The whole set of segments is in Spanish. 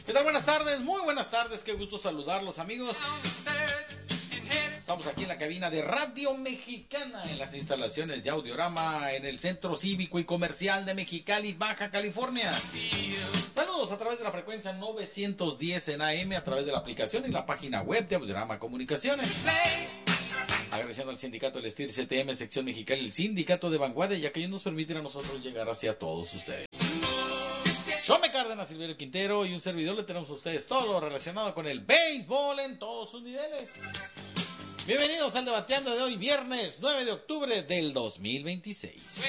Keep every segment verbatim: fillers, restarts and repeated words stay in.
¿Qué tal? Buenas tardes, muy buenas tardes, qué gusto saludarlos, amigos. Estamos aquí en la cabina de Radio Mexicana, en las instalaciones de Audiorama, en el Centro Cívico y Comercial de Mexicali, Baja California. Saludos a través de la frecuencia novecientos diez en A M, a través de la aplicación y la página web de Audiorama Comunicaciones. Agradeciendo al sindicato del STIR C T M, sección Mexicali, el sindicato de vanguardia, ya que ellos nos permiten a nosotros llegar hacia todos ustedes. Xome Cárdenas, Silverio Quintero y un servidor le tenemos a ustedes todo lo relacionado con el béisbol en todos sus niveles. Bienvenidos al Debateando de hoy, viernes nueve de octubre del dos mil veintiséis.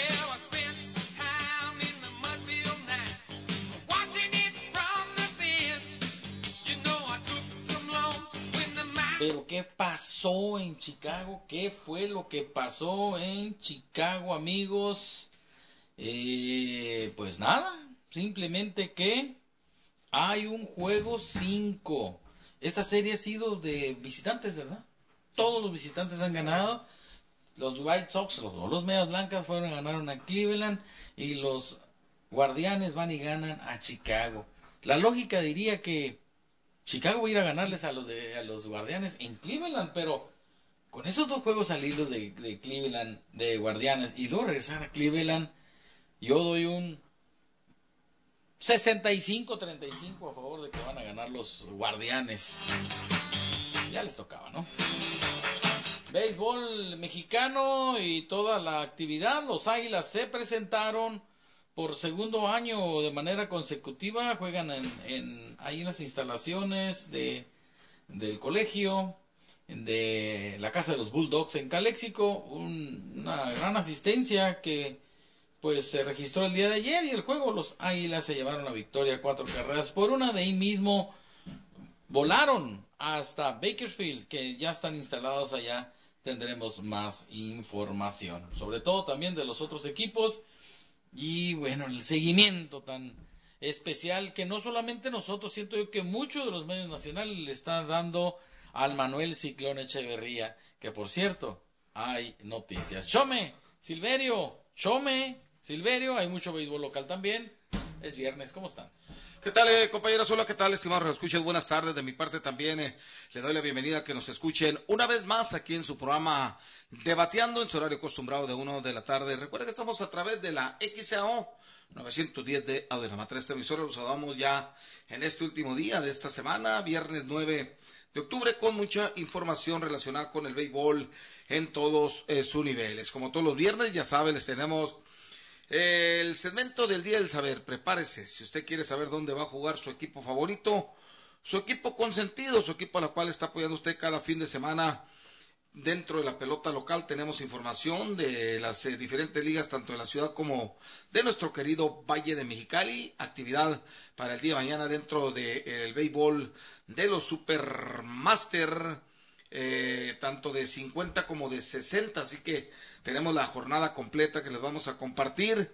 Pero ¿qué pasó en Chicago? ¿Qué fue lo que pasó en Chicago, amigos? Eh, pues nada, simplemente que hay un juego cinco. Esta serie ha sido de visitantes, ¿verdad? Todos los visitantes han ganado. Los White Sox, los, los Medias Blancas fueron a ganar a Cleveland y los Guardianes van y ganan a Chicago. La lógica diría que Chicago va a ir a ganarles a los de a los Guardianes en Cleveland, pero con esos dos juegos al hilo de, de Cleveland, de Guardianes, y luego regresar a Cleveland, yo doy un sesenta y cinco a treinta y cinco a favor de que van a ganar los Guardianes. Ya les tocaba, ¿no? Béisbol mexicano y toda la actividad. Los Águilas se presentaron por segundo año de manera consecutiva. Juegan en, en ahí en las instalaciones de del colegio, de la casa de los Bulldogs en Calexico. Un, una gran asistencia que pues se registró el día de ayer, y el juego los Águilas se llevaron la victoria, cuatro carreras por una. De ahí mismo volaron hasta Bakersfield, que ya están instalados allá. Tendremos más información, sobre todo también de los otros equipos, y bueno, el seguimiento tan especial que no solamente nosotros, siento yo que muchos de los medios nacionales le están dando al Manuel Ciclón Echeverría, que por cierto, hay noticias. Xome, Silverio, Xome, Silverio, hay mucho béisbol local también. Es viernes, ¿cómo están? ¿Qué tal, eh, compañeros? Hola, ¿qué tal, estimados escuchas? Buenas tardes. De mi parte también eh, le doy la bienvenida a que nos escuchen una vez más aquí en su programa Debateando, en su horario acostumbrado de una de la tarde. Recuerden que estamos a través de la X A O novecientos diez de Audiorama tres, esta emisora. Los saludamos ya en este último día de esta semana, viernes nueve de octubre, con mucha información relacionada con el béisbol en todos eh, sus niveles. Como todos los viernes, ya saben, les tenemos el segmento del Día del Saber. Prepárese, si usted quiere saber dónde va a jugar su equipo favorito, su equipo consentido, su equipo a la cual está apoyando usted cada fin de semana dentro de la pelota local. Tenemos información de las eh, diferentes ligas, tanto de la ciudad como de nuestro querido Valle de Mexicali. Actividad para el día de mañana dentro del de, béisbol de los Supermaster, eh, tanto de cincuenta como de sesenta, así que tenemos la jornada completa que les vamos a compartir.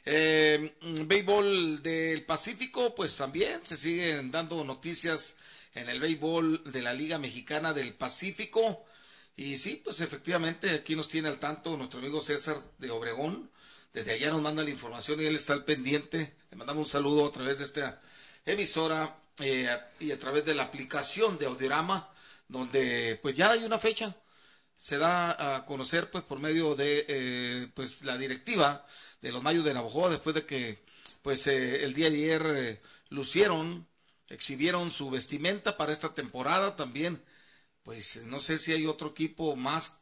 Eh, béisbol del Pacífico, pues también se siguen dando noticias en el béisbol de la Liga Mexicana del Pacífico. Y sí, pues efectivamente aquí nos tiene al tanto nuestro amigo César de Obregón. Desde allá nos manda la información y él está al pendiente. Le mandamos un saludo a través de esta emisora eh, y a través de la aplicación de Audiorama, donde pues ya hay una fecha. Se da a conocer pues por medio de eh, pues la directiva de los Mayos de Navojoa, después de que pues eh, el día de ayer eh, lucieron, exhibieron su vestimenta para esta temporada. También pues no sé si hay otro equipo más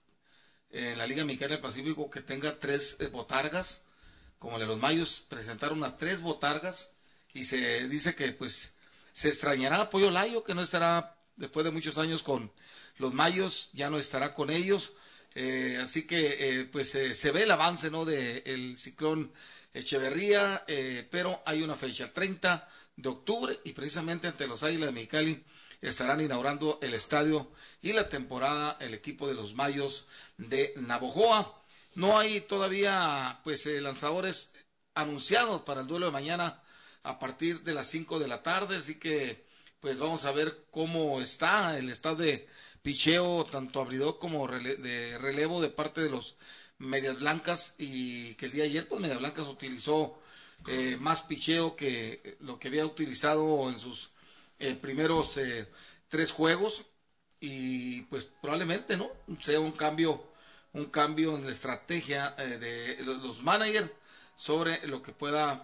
en la Liga Mexicana del Pacífico que tenga tres eh, botargas, como de los Mayos presentaron a tres botargas, y se dice que pues se extrañará a Pollo Layo, que no estará después de muchos años con los Mayos, ya no estará con ellos. Eh, así que eh, pues eh, se ve el avance, ¿no?, de el Ciclón Echeverría, eh, pero hay una fecha, treinta de octubre, y precisamente ante los Águilas de Mexicali estarán inaugurando el estadio y la temporada el equipo de los Mayos de Navojoa. No hay todavía pues eh, lanzadores anunciados para el duelo de mañana a partir de las cinco de la tarde, así que pues vamos a ver cómo está el estado de picheo, tanto abridor como rele de relevo de parte de los Medias Blancas, y que el día de ayer pues Medias Blancas utilizó eh, más picheo que lo que había utilizado en sus eh, primeros eh, tres juegos y pues probablemente no sea un cambio un cambio en la estrategia eh, de los managers sobre lo que pueda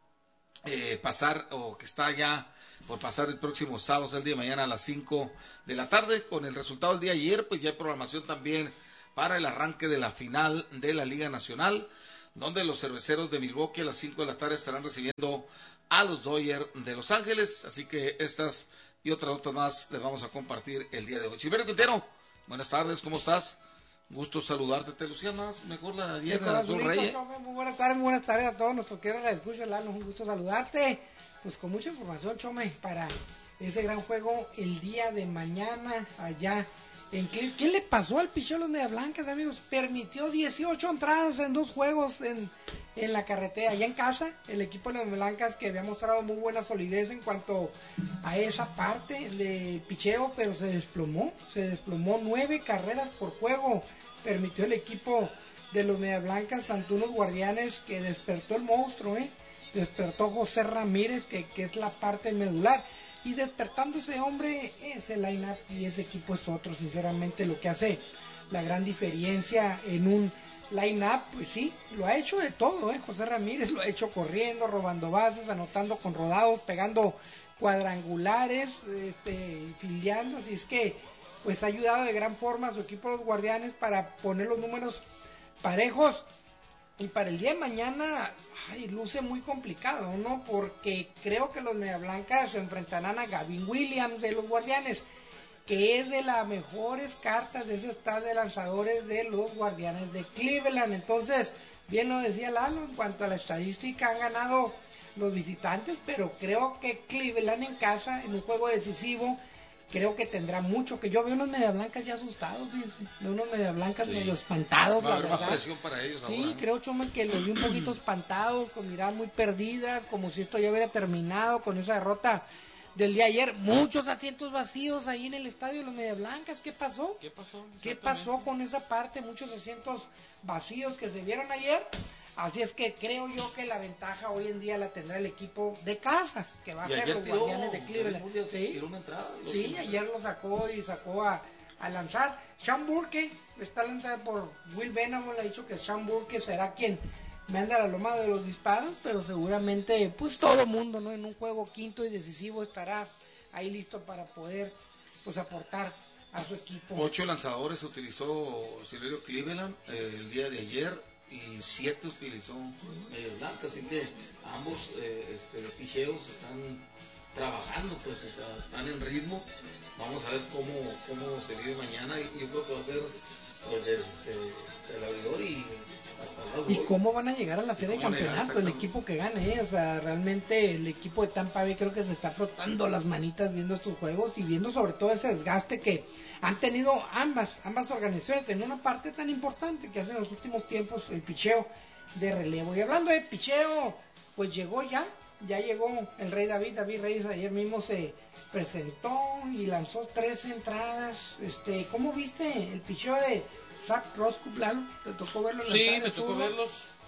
eh, pasar o que está ya por pasar el próximo sábado, el día de mañana a las cinco de la tarde. Con el resultado del día de ayer, pues ya hay programación también para el arranque de la final de la Liga Nacional, donde los cerveceros de Milwaukee a las cinco de la tarde estarán recibiendo a los Dodgers de Los Ángeles. Así que estas y otras notas más les vamos a compartir el día de hoy. Silverio Quintero, buenas tardes, ¿cómo estás? Gusto saludarte, te lucía más mejor la de ayer de Azul Reyes. Muy buenas tardes, muy buenas tardes a todos nuestros que la escuchan, Lalo, un gusto saludarte. Pues con mucha información, Chome, para ese gran juego el día de mañana allá en Cleveland. ¿Qué le pasó al picheo de los Medias Blancas, amigos? Permitió dieciocho entradas en dos juegos en, en la carretera. Allá en casa, el equipo de las Medias Blancas, que había mostrado muy buena solidez en cuanto a esa parte de picheo, pero se desplomó, se desplomó nueve carreras por juego. Permitió el equipo de los Medias Blancas ante unos Guardianes que despertó el monstruo, ¿eh? Despertó José Ramírez, que, que es la parte medular. Y despertando ese hombre, ese line-up y ese equipo es otro, sinceramente, lo que hace la gran diferencia en un line-up, pues sí, lo ha hecho de todo, ¿eh? José Ramírez lo ha hecho corriendo, robando bases, anotando con rodados, pegando cuadrangulares, este, filiando, así es que pues ha ayudado de gran forma a su equipo los Guardianes para poner los números parejos. Y para el día de mañana, ay, luce muy complicado, ¿no? Porque creo que los Medias Blancas se enfrentarán a Gavin Williams de los Guardianes, que es de las mejores cartas de ese staff de lanzadores de los Guardianes de Cleveland. Entonces, bien lo decía Lalo, en cuanto a la estadística han ganado los visitantes, pero creo que Cleveland en casa, en un juego decisivo, creo que tendrá mucho, que yo veo unos Medias Blancas ya asustados, fíjense, de unos Medias Blancas sí. medio espantados, la verdad. Presión para ellos sí, ahora. creo, Choma, que los vi un poquito espantados, con miradas muy perdidas, como si esto ya hubiera terminado con esa derrota del día de ayer. Muchos asientos vacíos ahí en el estadio de los Medias Blancas. ¿Qué pasó? ¿Qué pasó? ¿Qué pasó con esa parte? Muchos asientos vacíos que se vieron ayer. Así es que creo yo que la ventaja hoy en día la tendrá el equipo de casa, que va a ser los tiró, Guardianes de Cleveland. Sí, una entrada, sí ayer lo sacó y sacó a, a lanzar. Sean Burke está lanzado por Will Venable, ha dicho que Sean Burke será quien manda la loma de los disparos, pero seguramente pues todo mundo, ¿no? En un juego quinto y decisivo estará ahí listo para poder pues aportar a su equipo. Ocho lanzadores utilizó Silverio Cleveland eh, el día de ayer y siete utilizó Medias Blancas, así que ambos eh, este, picheos están trabajando, pues, o sea, están en ritmo. Vamos a ver cómo, cómo se vive mañana, y yo creo que va a ser pues, el, el, el abridor y hasta luego. ¿Y cómo van a llegar a la serie de campeonato el equipo que gane? ¿eh? O sea, realmente el equipo de Tampa Bay creo que se está frotando las manitas viendo estos juegos y viendo sobre todo ese desgaste que han tenido ambas, ambas organizaciones en una parte tan importante que hace en los últimos tiempos el picheo de relevo. Y hablando de picheo, pues llegó ya, ya llegó el Rey David, David Reyes ayer mismo se presentó y lanzó tres entradas. Este, ¿cómo viste el picheo de Zach Roscoe, Lalo? ¿Te tocó verlo? Sí, me tocó verlos.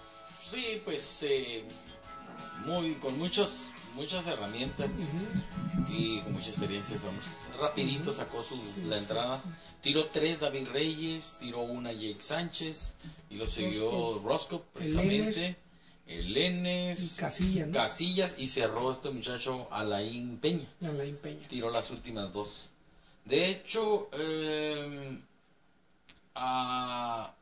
Sí, pues eh, muy con muchas muchas herramientas uh-huh. y con mucha experiencia. Son rapidito sacó su la entrada. Tiró tres David Reyes, tiró una Jake Sánchez y lo siguió Roscoe precisamente. El Enes, Casillas, ¿no? Casillas y cerró este muchacho Alain Peña. Alain Peña. Tiró las últimas dos. De hecho, eh, a...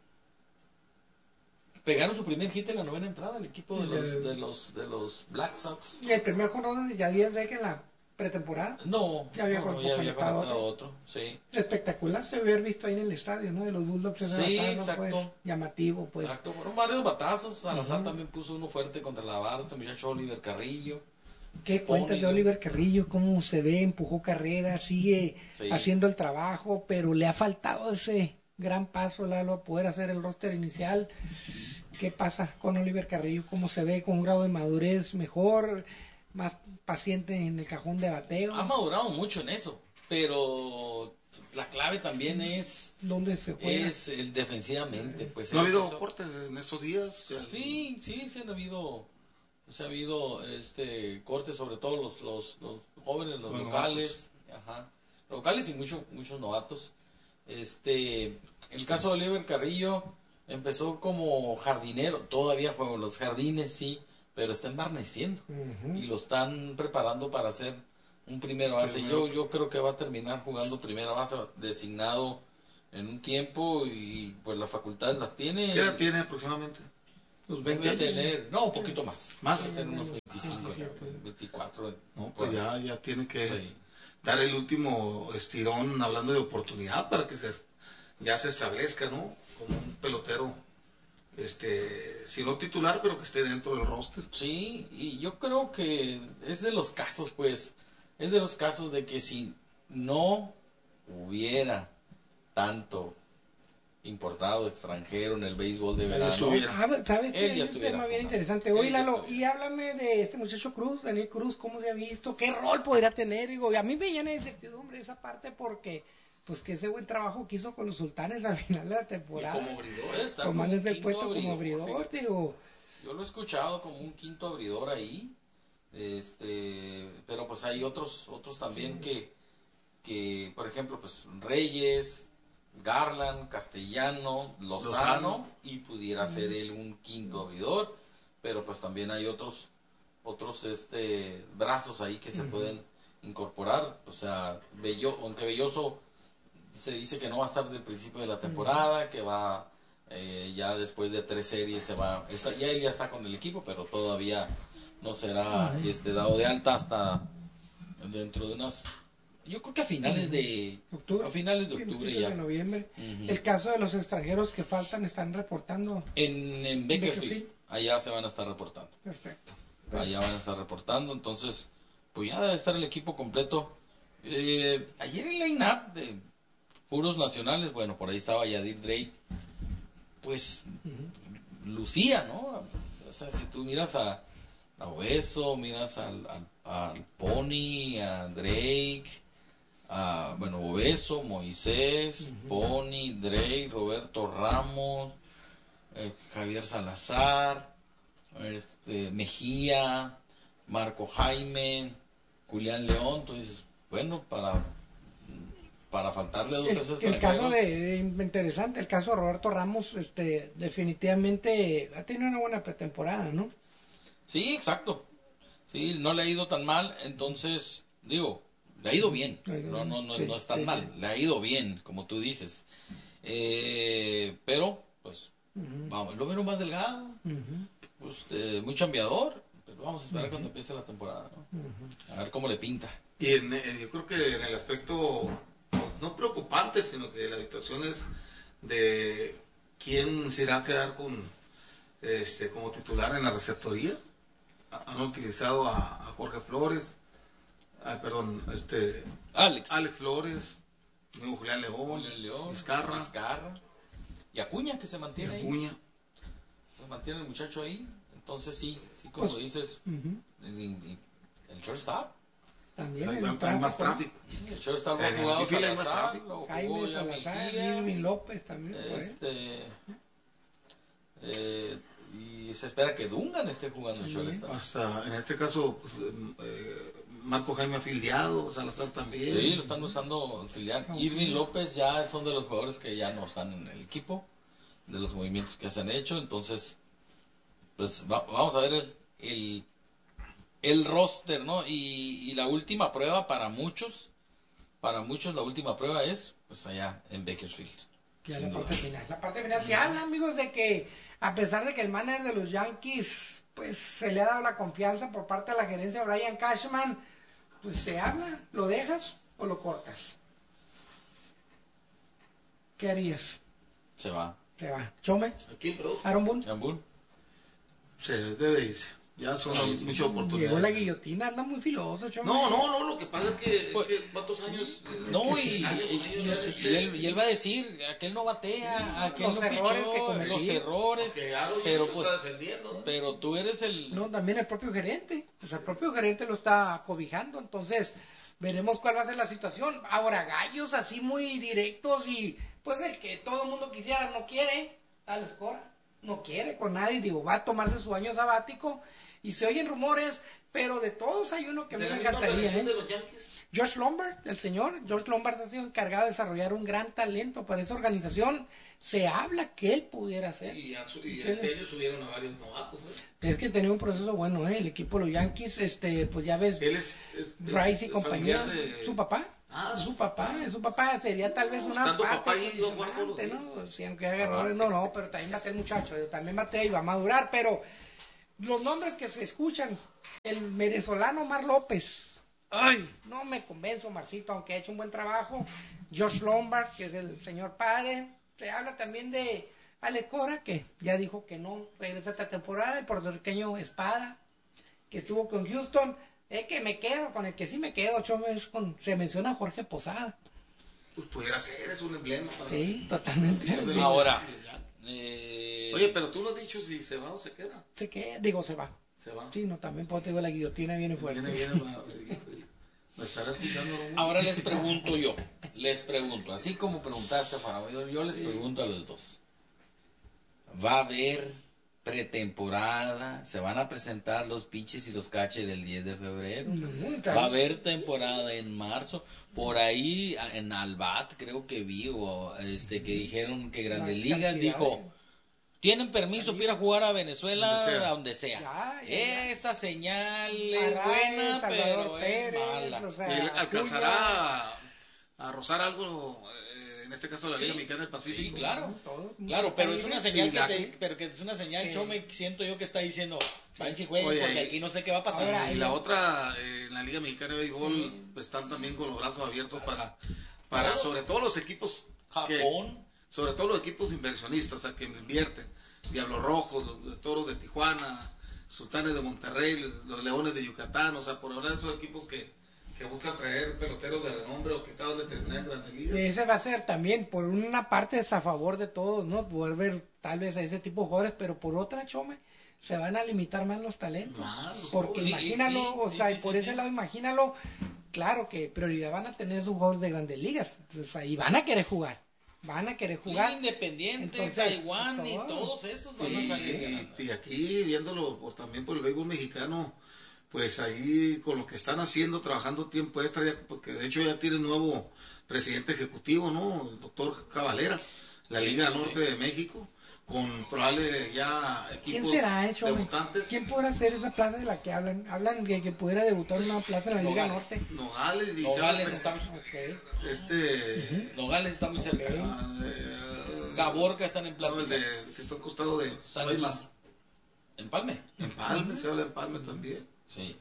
pegaron su primer hit en la novena entrada el equipo de los, de los de los Black Sox. ¿Y el primer jornal de Yadier Beck en la pretemporada? No, ya había, no, ya había conectado otro. otro. Sí. Espectacular se había visto ahí en el estadio, ¿no? De los Bulldogs. Sí, batado, exacto. Pues, llamativo, pues. Exacto, fueron varios batazos. Salazar uh-huh. también puso uno fuerte contra la barra, ese muchacho Oliver Carrillo. ¿Qué cuentas de Oliver Carrillo? ¿Cómo se ve? Empujó carrera, sigue sí. haciendo el trabajo, pero le ha faltado ese gran paso, Lalo, a poder hacer el roster inicial. ¿Qué pasa con Oliver Carrillo? ¿Cómo se ve? ¿Con un grado de madurez mejor? ¿Más paciente en el cajón de bateo? Ha madurado mucho en eso, pero la clave también es... ¿Dónde se juega? Es el defensivamente. Pues, ¿No ha habido corte en estos días? Sí, sí, sí han habido O sea, ha habido este cortes, sobre todo los, los, los jóvenes, los, Los locales, ajá, locales y muchos muchos novatos. Este, el caso de Oliver Carrillo empezó como jardinero, todavía juega en los jardines, sí, pero está embarneciendo Ujú. y lo están preparando para hacer un primera base. Primero. Yo yo creo que va a terminar jugando primera base designado en un tiempo y pues las facultades las tiene. ¿Qué edad tiene aproximadamente? Los veinte Debe años. tener, no, un poquito más. ¿Más? Debe tener unos veinticinco, ya, pues, veinticuatro. No, por pues ahí. ya, ya tiene que Sí. dar el último estirón hablando de oportunidad para que se ya se establezca, ¿no? Como un pelotero, este, si no titular, pero que esté dentro del roster. Sí, y yo creo que es de los casos, pues, es de los casos de que si no hubiera tanto importado extranjero en el béisbol de Ya verano, estuviera. Ah, ¿sabes qué? Él ya Hay un estuviera tema bien jugando. interesante. Él Oye, ya Lalo, estuviera. y háblame de este muchacho Cruz, Daniel Cruz, ¿cómo se ha visto? ¿Qué rol podría tener? Digo, a mí me llena de incertidumbre esa parte porque, pues, que ese buen trabajo que hizo con los sultanes al final de la y temporada. como abridor, está como Tomándose un el quinto puesto como abridor, fíjate. digo. Yo lo he escuchado como un quinto abridor ahí, este, pero pues hay otros, otros también que, que, por ejemplo, pues Reyes, Garland, Castellano, Lozano, Lozano. y pudiera ser él un quinto abridor, pero pues también hay otros, otros, este, brazos ahí que se pueden incorporar, o sea, Bello, aunque Belloso se dice que no va a estar del principio de la temporada, que va eh, ya después de tres series se va, está, ya él ya está con el equipo, pero todavía no será este dado de alta hasta dentro de unas, yo creo que a finales de Octubre. a finales de octubre Principios ya de noviembre. Ujú. El caso de los extranjeros que faltan están reportando. en, en Bakersfield, Bakersfield. allá se van a estar reportando, Perfecto. allá van a estar reportando, entonces pues ya debe estar el equipo completo. Eh, ayer el line-up de puros nacionales, bueno, por ahí estaba Yadir Drake, pues lucía, ¿no? O sea, si tú miras a, a Obeso, miras al, al, al Pony, a Drake, a, bueno, Obeso, Moisés, Pony, Drake, Roberto Ramos, eh, Javier Salazar, este, Mejía, Marco Jaime, Julián León, tú dices, bueno, para para faltarle dos El, tres el extranjeros. caso de, de interesante, el caso de Roberto Ramos, este, definitivamente ha tenido una buena pretemporada, ¿no? Sí, exacto. Sí, no le ha ido tan mal, entonces, digo, le ha ido bien. Le ha ido No, bien. no, no, Sí, no es tan sí, mal. sí. Le ha ido bien, como tú dices. Eh, pero, pues, vamos, lo veo más delgado, pues, eh, muy chambeador. Pero vamos a esperar cuando empiece la temporada, ¿no? A ver cómo le pinta. Y en, en- yo creo que en el aspecto, pues, no preocupante, sino que la situación es de quién se irá a quedar con este como titular en la receptoría. Ha- Han utilizado a, a Jorge Flores, ah, perdón, este Alex. Alex Flores, luego Julián León, Julián León. Vizcarra, Vizcarra. Y Acuña, que se y mantiene ahí. Acuña. Se mantiene el muchacho ahí. Entonces, sí, sí, como Pues, dices, el, el, el shortstop. También Hay, en el hay más tráfico, tráfico. El shortstop lo En ha el jugado infield hay más Salazar, tráfico. lo jugó Jaime ya Salazar, Mejía, Irving López también. por ahí. este, eh, y se espera que Dungan esté jugando el shortstop. Hasta en este caso, pues, eh, Marco Jaime afiliado, Salazar también. Sí, lo están usando filial. Irving López ya son de los jugadores que ya no están en el equipo, de los movimientos que se han hecho, entonces, pues va- vamos a ver el, el, el roster, ¿no? Y, y la última prueba para muchos, para muchos la última prueba es, pues allá en Bakersfield. Ya sin la duda. parte final. La parte final. Se habla, amigos, de que a pesar de que el manager de los Yankees, pues se le ha dado la confianza por parte de la gerencia Brian Cashman, pues se habla, ¿lo dejas o lo cortas? ¿Qué harías? Se va. Se va. Chome, Aquí, perdón. Aaron Boone. Jambul. Se debe irse. Ya son muchas Llegó la oportunidades. guillotina, anda muy filoso, Chome. No, no, no, lo que pasa es que, Pues- es que cuántos años. No, es que y, años, y- años, ya, y- este, y él, y él va a decir, aquel no batea, aquel Los no errores que pichó, cometí. los errores, que Aaron pero se pues, está defendiendo. pero tú eres el... No, también el propio gerente. Pues el propio gerente lo está cobijando. Entonces, veremos cuál va a ser la situación. Ahora, gallos así muy directos y pues el que todo el mundo quisiera no quiere. Alex Cora no quiere con nadie. Digo, va a tomarse su año sabático. Y se oyen rumores, pero de todos hay uno que me ¿De la misma encantaría. organización ¿eh? de los Yankees? Josh Lombard, el señor Josh Lombard ha sido encargado de desarrollar un gran talento para esa organización. Se habla que él pudiera ser. Y, a su- y este año subieron a varios novatos. ¿eh? Es que tenía un proceso bueno, ¿eh? El equipo de los Yankees, este, pues ya ves, Él es, es- Rice y es compañía, familiar de- su papá. Ah, su papá, su papá sería tal vez una Estando parte papá ahí, yo guardo los condicionante, días. ¿no? Si aunque haga errores, no, no, pero también bate el muchacho, yo también bate y va a madurar, pero los nombres que se escuchan, el venezolano Omar López, ay, no me convenzo, Marcito, aunque ha hecho un buen trabajo, Josh Lombard, que es el señor padre, se habla también de Ale Cora, que ya dijo que no regresa esta temporada, el puertorriqueño Espada, que estuvo con Houston. Es que me quedo, con el que sí me quedo, Chome, es con, se menciona a Jorge Posada. Pues pudiera ser, es un emblema. Para Sí, totalmente. de los Ahora, Yankees. eh, Oye, pero tú no has dicho si se va o se queda. Se queda, digo, se va. Se va. Sí, no, también puedo te digo, la guillotina viene fuerte. Viene, viene, va, ¿me estará escuchando? ahora les pregunto yo, les pregunto, así como preguntaste a Faraón, yo, yo les pregunto a los dos. ¿Va a haber pretemporada? ¿Se van a presentar los pitches y los catches del diez de febrero? No, ¿Va a haber temporada en marzo? Por ahí en Albat creo que vi o este que dijeron que Grandes La Ligas cantidad dijo de- tienen permiso para ir a jugar a Venezuela Donde sea. a donde sea. Ya, ya, ya. Esa señal es Arraez, buena, Salvador pero Pérez, es mala. o sea, ¿Él alcanzará Julia, a, a rozar algo, eh, en este caso la Liga Sí, Mexicana del Pacífico? sí, claro. todo, Claro, pero es una señal Y que la- te, pero que es una señal, Eh. yo me siento yo que está diciendo, vayan si jueguen Oye, porque y- aquí no sé qué va a pasar. Ahora, Y la otra, eh, en la Liga Mexicana de Béisbol, pues, están también con los brazos abiertos para, para Claro. sobre todo los equipos que- Japón. sobre todo los equipos inversionistas, o sea, que invierten. Diablos Rojos, los, los Toros de Tijuana, Sultanes de Monterrey, los, los Leones de Yucatán, o sea, por ahora esos equipos que, que buscan traer peloteros de renombre o que acaban de terminar en Grandes Ligas. ese va a ser también, por una parte es a favor de todos, ¿no? Poder ver tal vez a ese tipo de jugadores, pero por otra, Chome, se van a limitar más los talentos. Más, Porque sí, imagínalo, sí, o sí, sea, sí, y por sí, ese sí. lado, imagínalo, claro que prioridad van a tener sus jugadores de Grandes Ligas, o sea, y van a querer jugar, van a querer jugar. Liga Independiente, Entonces, Taiwán y todo. todos esos van a Y, salir. y- y aquí viéndolo por, también por el béisbol mexicano, pues ahí con lo que están haciendo, trabajando tiempo extra, ya, porque de hecho ya tiene nuevo presidente ejecutivo, ¿no? El doctor Cavalera, la Sí, Liga sí, Norte sí. de México, con probable ya ¿Quién equipos será, eh, Chome? debutantes. ¿Quién podrá ser esa plaza de la que hablan? Hablan de que pudiera debutar en una plaza en la Liga Nogales. Norte. Nogales, y Nogales se está, habla- Ok. este Nogales está muy cerca. ah, eh, Gaborca están en no, el de, pláticas. que está al costado de San Guaymas. ¿Empalme? Empalme, se habla de Empalme también. Sí.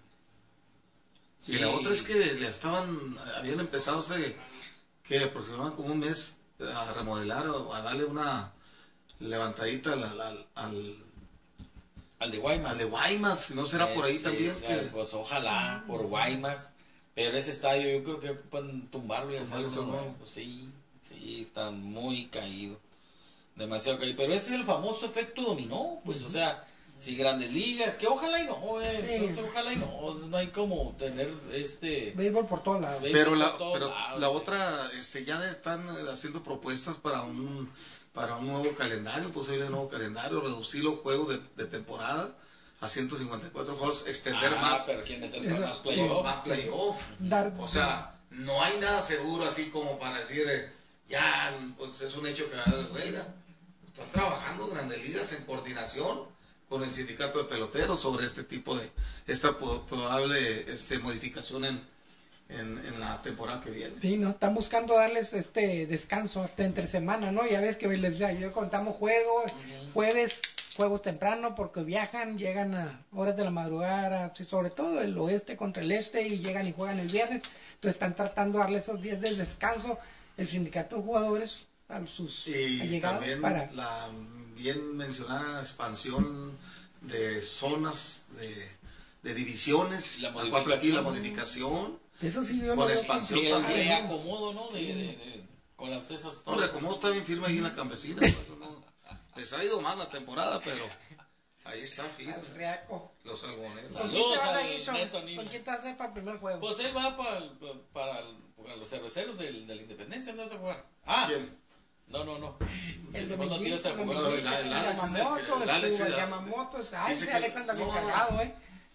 Y la otra es que le estaban, habían empezado hace, que aproximadamente como un mes a remodelar o a darle una levantadita al, al, al, Al de Guaymas. al de Guaymas, si no será por ahí Ese también. es, que- Pues ojalá, por Guaymas. Pero ese estadio yo creo que ocupan tumbarlo y hacerlo Tumbarlo, ¿no? nuevo. Sí, sí, está muy caído. Demasiado caído. Pero ese es el famoso efecto dominó. Pues, o sea, si Grandes Ligas, que ojalá y no, eh, Sí. entonces, ojalá y no. No hay como tener este. Béisbol por todos lados. béisbol pero la, por todos pero lados, la sí. otra, este, ya están haciendo propuestas para un para un nuevo calendario, posible nuevo calendario, reducir los juegos de, de temporada a ciento cincuenta y cuatro juegos, extender Ah, más, pero quién meter Eso- más con playoff. más playoff. Dar- O sea, no hay nada seguro así como para decir, eh, ya, pues es un hecho que va a haber huelga. Están trabajando Grandes Ligas en coordinación con el sindicato de peloteros sobre este tipo de, esta po- probable este, modificación en, en, en la temporada que viene. Sí, ¿no? Están buscando darles este descanso hasta entre semana, ¿no? Ya ves que les decía, yo contamos juegos, jueves, juegos temprano, porque viajan, llegan a horas de la madrugada, sí, sobre todo el oeste contra el este, y llegan y juegan el viernes. Entonces están tratando de darle esos días de descanso el sindicato de jugadores a sus Y allegados también para... la bien mencionada expansión de zonas, de, de divisiones, La a cuatro equipos, la modificación. modificación. Eso sí, yo Con veo expansión Y el también. reacomodo, ¿no? De, de- de- con las esas No, como está bien firme ahí en la campesina. pues, no, les ha ido mal la temporada, pero ahí está firme. Al Reaco. Los algodoneros. ¿Con quién Saludos te vas a al ir, Sean? Neto Aníbal. ¿Con quién te vas a hacer para el primer juego? Pues él va para, el- para, el- para los cerveceros del, de la Independencia, ¿dónde vas a jugar? Ah, ¿Quién? no, no, no. El Ese cuando Domínguez, tiras a el jugar. Domínguez, Yamamoto, el Alex es el que- el el Alex Alex es- Yamamoto, ay, dice ese que- Alex anda bien no. cargado, eh.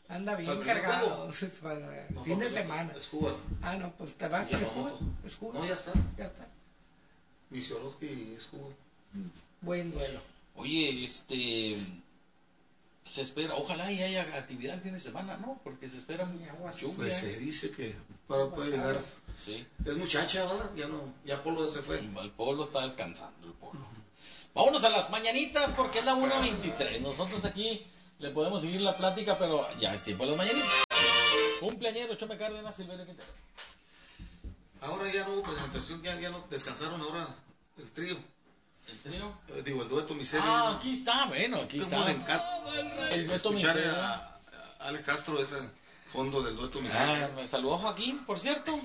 Anda bien cargado. Es para el fin de semana. Es Cuba. Ah, no, pues te vas. ¿Es Cuba? ¿Es Cuba? No, ya está. Ya está. Misiolowski es Cuba. Buen duelo. Oye, este... se espera, ojalá y haya actividad el fin de semana, ¿no? Porque se espera lluvia. Pues se dice que para puede llegar. Sí. Es muchacha, ¿verdad? Ya no, ya Polo se fue. El Polo está descansando, el Polo. Vámonos a las mañanitas porque es la una veintitrés. Nosotros aquí le podemos seguir la plática, pero ya es tiempo de las mañanitas. Cumpleañero, Chome Cárdenas, Silverio Quintero. Ahora ya no hubo presentación, ya, ya no descansaron ahora el trío. ¿El trío? Eh, digo, el dueto Miseria. Ah, aquí está, bueno, aquí Como está. le encanta El dueto escuchar Miseria. a, a Alex Castro ese fondo del dueto Miseria. Ah, me saludó Joaquín, por cierto.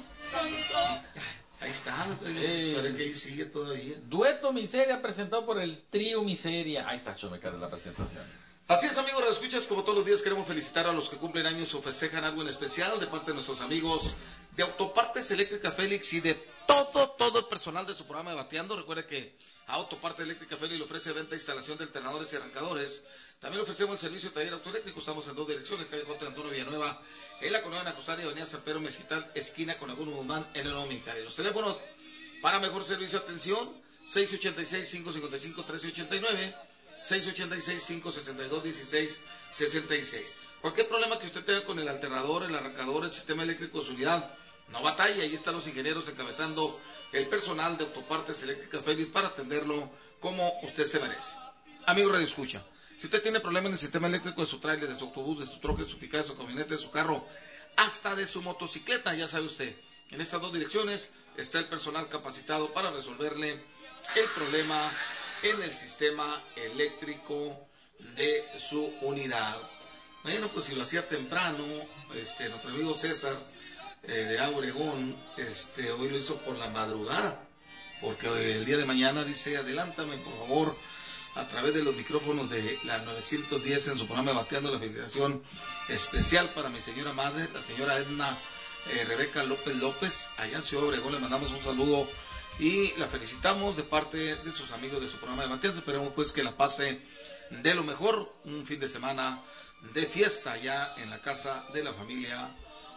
Ahí está, Eh, parece que ahí sigue todavía. Dueto Miseria presentado por el trío Miseria. Ahí está, Chome Cárdenas, la presentación. Así es, amigos, escuchas, como todos los días queremos felicitar a los que cumplen años o festejan algo en especial de parte de nuestros amigos de Autopartes Eléctrica Félix y de todo, todo el personal de su programa de Bateando. Recuerde que a Autopartes Eléctrica Félix le ofrece venta e instalación de alternadores y arrancadores. También le ofrecemos el servicio de taller autoeléctrico. Estamos en dos direcciones, calle J. Antonio Villanueva, en la colonia Nacosaria, avenida San Pedro Mezquital, esquina con Aguno Guzmán, en el Omicari. Los teléfonos para mejor servicio de atención, seis ochenta y seis, cinco cincuenta y cinco, trece ochenta y nueve, seis ochenta y seis, cinco sesenta y dos, dieciséis sesenta y seis. Cualquier problema que usted tenga con el alternador, el arrancador, el sistema eléctrico de su unidad, no batalla, ahí están los ingenieros encabezando el personal de Autopartes Eléctricas Félix para atenderlo como usted se merece. Amigo Radio Escucha, si usted tiene problemas en el sistema eléctrico de su tráiler, de su autobús, de su troque, de su picada, de su camioneta, de su carro, hasta de su motocicleta, ya sabe usted, en estas dos direcciones está el personal capacitado para resolverle el problema en el sistema eléctrico de su unidad. Bueno, pues si lo hacía temprano, este, nuestro amigo César eh, de Obregón, este, hoy lo hizo por la madrugada, porque el día de mañana dice, adelántame por favor, a través de los micrófonos de la novecientos diez en su programa Bateando, la felicitación especial para mi señora madre, la señora Edna eh, Rebeca López López, allá en Ciudad Obregón. Le mandamos un saludo y la felicitamos de parte de sus amigos de su programa de Bateando. Esperemos pues que la pase de lo mejor, un fin de semana de fiesta ya en la casa de la familia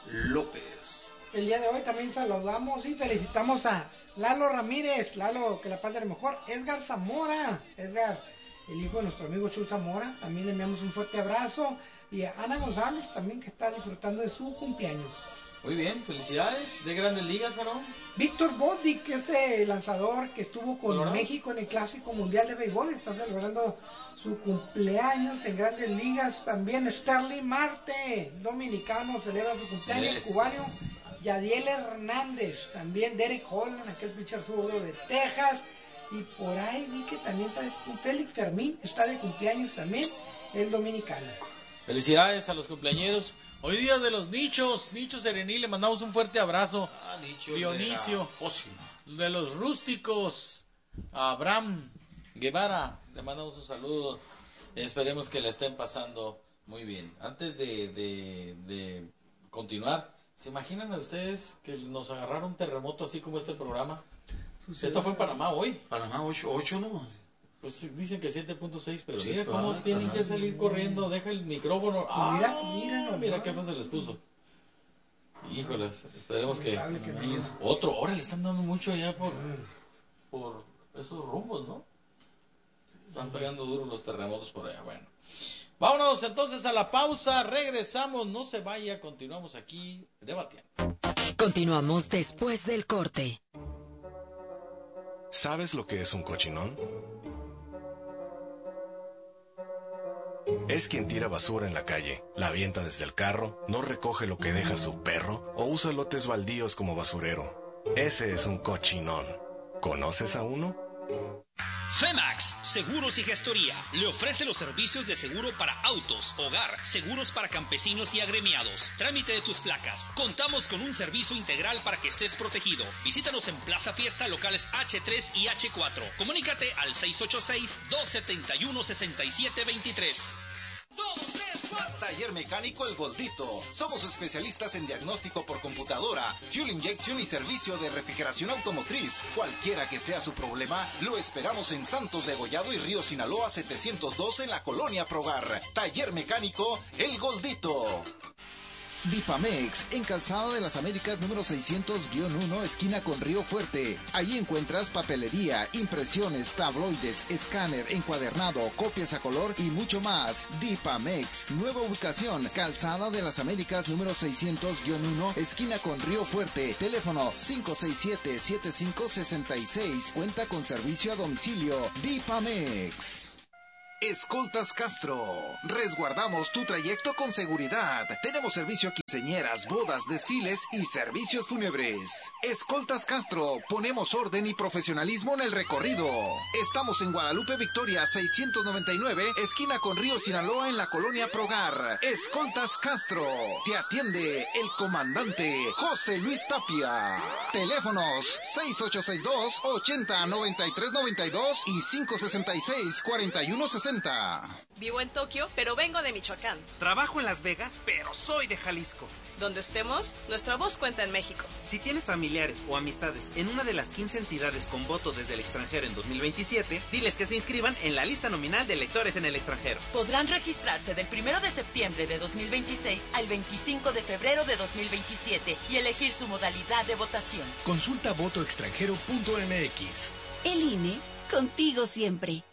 López. El día de hoy también saludamos y felicitamos a Lalo Ramírez, Lalo, que la pase de lo mejor. Edgar Zamora, Edgar, el hijo de nuestro amigo Chul Zamora, también le enviamos un fuerte abrazo. Y a Ana González también, que está disfrutando de su cumpleaños. Muy bien, felicidades de Grandes Ligas, ¿no? Víctor Bodic, este lanzador que estuvo con ¿Colorado? México en el Clásico Mundial de Béisbol, está celebrando su cumpleaños en Grandes Ligas. También Starling Marte, dominicano, celebra su cumpleaños. Yes. Cubano Yadiel Hernández, también Derek Holland, aquel pitcher zurdo de Texas. Y por ahí vi que también, ¿sabes? Félix Fermín está de cumpleaños también, el dominicano. Felicidades a los cumpleañeros. Hoy día de los nichos, Nicho Serenil, le mandamos un fuerte abrazo. Ah, Nicho, Dionisio, de la Pócima. de los rústicos, a Abraham Guevara, le mandamos un saludo. Esperemos que la estén pasando muy bien. Antes de, de, de continuar, ¿se imaginan a ustedes que nos agarrara un terremoto así como este programa? Esto fue en Panamá hoy. Panamá ocho, ocho, ¿no? Pues dicen que siete punto seis, pero Sí, mira claro, cómo tienen claro. que salir corriendo. Deja el micrófono. Ah, mira, mira nomás. mira qué fue se les puso. Híjoles, esperemos que Lamentable que no haya. otro. Ahora le están dando mucho allá por por esos rumbos, ¿no? Están pegando duro los terremotos por allá. Bueno, vámonos entonces a la pausa. Regresamos, no se vaya. Continuamos aquí debatiendo. Continuamos después del corte. ¿Sabes lo que es un cochinón? Es quien tira basura en la calle, la avienta desde el carro, no recoge lo que deja su perro o usa lotes baldíos como basurero. Ese es un cochinón. ¿Conoces a uno? Femax, Seguros y Gestoría, le ofrece los servicios de seguro para autos, hogar, seguros para campesinos y agremiados, trámite de tus placas. Contamos con un servicio integral para que estés protegido. Visítanos en Plaza Fiesta, locales hache tres y hache cuatro. Comunícate al seis ocho seis, dos siete uno, seis siete dos tres. Dos, tres, Taller Mecánico El Goldito. Somos especialistas en diagnóstico por computadora, fuel injection y servicio de refrigeración automotriz. Cualquiera que sea su problema, lo esperamos en Santos de Gollado y Río Sinaloa setecientos dos en la Colonia Progar. Taller Mecánico El Goldito. Difamex, en Calzada de las Américas número seiscientos uno, esquina con Río Fuerte. Allí encuentras papelería, impresiones, tabloides, escáner, encuadernado, copias a color y mucho más. Difamex, nueva ubicación, Calzada de las Américas número seiscientos uno, esquina con Río Fuerte. Teléfono cinco seis siete, siete cinco seis seis. Cuenta con servicio a domicilio. Difamex. Escoltas Castro. Resguardamos tu trayecto con seguridad. Tenemos servicio a quinceañeras, bodas, desfiles y servicios fúnebres. Escoltas Castro. Ponemos orden y profesionalismo en el recorrido. Estamos en Guadalupe Victoria seiscientos noventa y nueve, esquina con Río Sinaloa en la Colonia Progar. Escoltas Castro. Te atiende el comandante José Luis Tapia. Teléfonos seis ocho seis dos, ochenta, noventa y tres noventa y dos y cinco sesenta y seis, cuarenta y uno sesenta. Vivo en Tokio, pero vengo de Michoacán. Trabajo en Las Vegas, pero soy de Jalisco. Donde estemos, nuestra voz cuenta en México. Si tienes familiares o amistades en una de las quince entidades con voto desde el extranjero en dos mil veintisiete, diles que se inscriban en la lista nominal de electores en el extranjero. Podrán registrarse del primero de septiembre de dos mil veintiséis al veinticinco de febrero de dos mil veintisiete y elegir su modalidad de votación. Consulta voto extranjero punto m x. El I N E, contigo siempre.